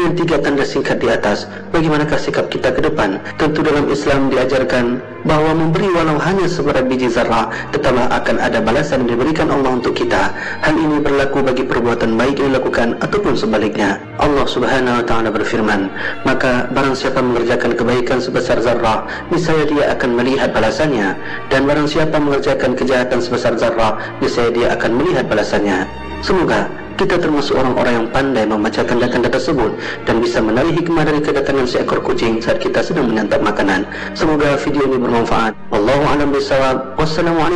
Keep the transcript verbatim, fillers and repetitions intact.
Dengan tiga tanda singkat di atas, bagaimanakah sikap kita ke depan? Tentu dalam Islam diajarkan bahawa memberi walau hanya seberat biji zarah tetaplah akan ada balasan yang diberikan Allah untuk kita. Hal ini berlaku bagi perbuatan baik yang dilakukan ataupun sebaliknya. Allah Subhanahu wa taala berfirman, maka barang siapa mengerjakan kebaikan sebesar zarah, niscaya dia akan melihat balasannya, dan barang siapa mengerjakan kejahatan sebesar zarah, niscaya dia akan melihat balasannya. Semoga kita termasuk orang-orang yang pandai membaca tanda-tanda tersebut dan bisa menarik hikmah dari kedatangan seekor kucing saat kita sedang menyantap makanan. Semoga video ini bermanfaat. Wallahu a'lam bishawab. Wassalamualaikum